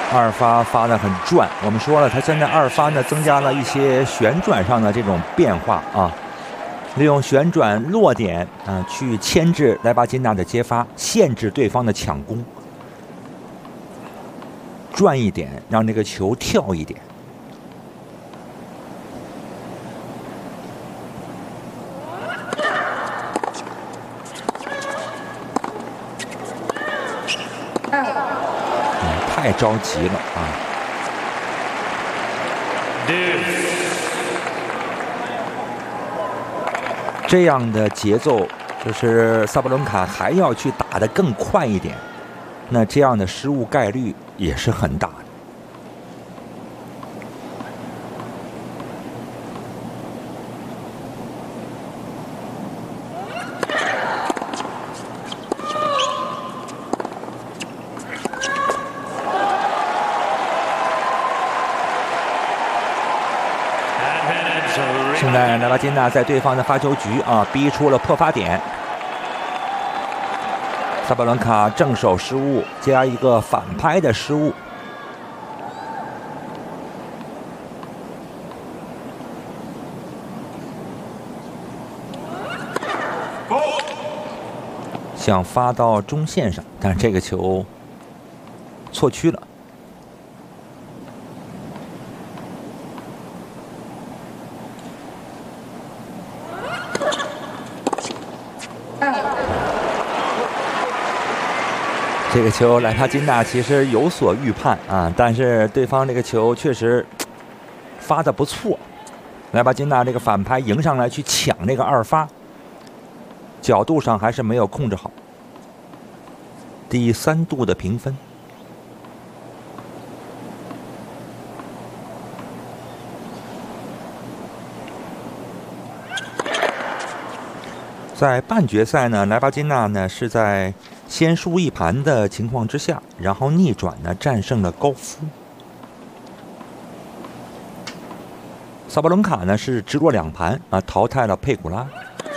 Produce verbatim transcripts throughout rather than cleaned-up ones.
二发发的很转，我们说了，他现在二发呢增加了一些旋转上的这种变化啊，利用旋转落点啊去牵制莱巴金纳的接发，限制对方的抢攻，转一点，让那个球跳一点。太着急了啊！这样的节奏，就是萨布伦卡还要去打得更快一点，那这样的失误概率也是很大的。现在莱巴金纳在对方的发球局啊逼出了破发点，萨布伦卡正手失误加一个反拍的失误，想发到中线上，但是这个球错区了。这个球莱巴金纳其实有所预判啊，但是对方这个球确实发的不错，莱巴金纳这个反拍迎上来去抢那个二发，角度上还是没有控制好。第三度的评分。在半决赛呢，莱巴金纳呢是在先输一盘的情况之下，然后逆转呢战胜了高夫。萨布伦卡呢是直落两盘啊淘汰了佩古拉。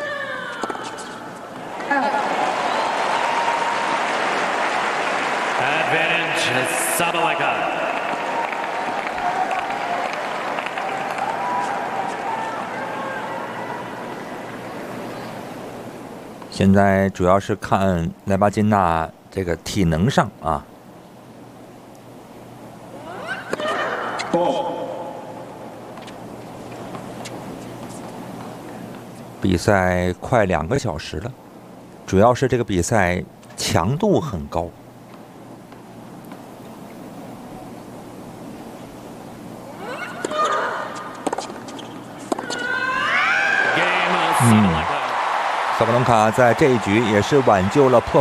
Advantage Sabalenka。 现在主要是看莱巴金纳这个体能上啊。比赛快两个小时了，主要是这个比赛强度很高。嗯。萨布伦卡在这一局也是挽救了破